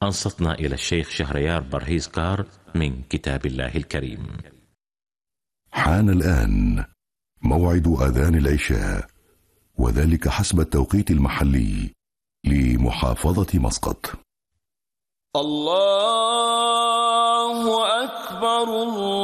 أنصتنا إلى الشيخ شهريار برهيز كار من كتاب الله الكريم. حان الآن موعد أذان العشاء، وذلك حسب التوقيت المحلي لمحافظة مسقط. الله أكبر الله